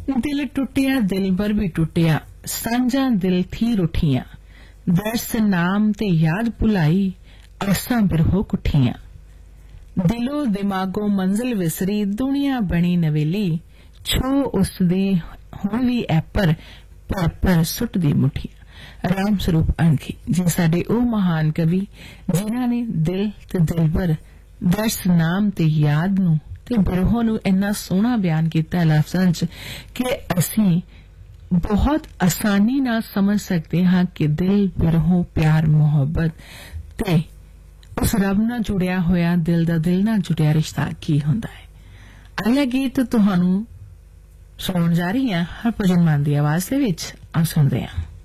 दिल टुटिया दिल भर भी टुटिया सांझा दिल थी रुठियां दर्स नाम ते याद भुलाई अरसां बिरहो कुठियां दिलो दिमागो मंजिल विसरी दुनिया बनी नवेली छो उसदी हुण भी ऐपर पर पर सुटदी मुठियां राम स्वरूप अणखी जी साडे ओ महान कवि जिन्हां ने दिल ते दिलबर दर्स नाम ते याद नूं ते बिरहो नूं इन्ना सोहना बयान कीता लफ्ज़ां च कि असीं बहुत आसानी नाल समझ सकते हाँ कि दिल बिरहो प्यार मोहब्बत ते उस रब नाल जुड़िया होया दिल दा दिल नाल जुड़िया रिश्ता की हुंदा है। अगला गीत तुहानू सुनाउण जा रही हां हरभजन मान दी आवाज़ दे विच आ सुणदे हां।